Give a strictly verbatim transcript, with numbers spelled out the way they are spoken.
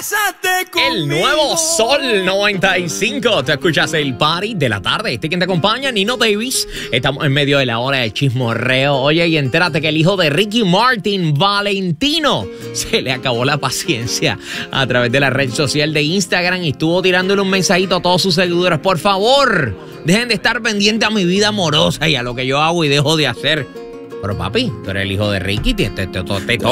Cásate conmigo. El nuevo Sol noventa y cinco. Te escuchas el party de la tarde. Este quien te acompaña, Nino Davis. Estamos en medio de la hora de chismorreo. Oye, y entérate que el hijo de Ricky Martin, Valentino, se le acabó la paciencia a través de la red social de Instagram y estuvo tirándole un mensajito a todos sus seguidores. Por favor, dejen de estar pendientes a mi vida amorosa y a lo que yo hago y dejo de hacer. Pero papi, tú eres el hijo de Ricky, te, te, te, te toca.